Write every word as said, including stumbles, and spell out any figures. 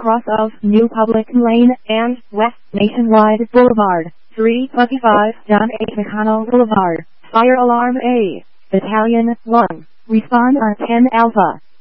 cross of New Public Lane and West Nationwide Boulevard, three twenty-five John A. McConnell Boulevard. Fire alarm A. Battalion one. Respond on ten Alpha.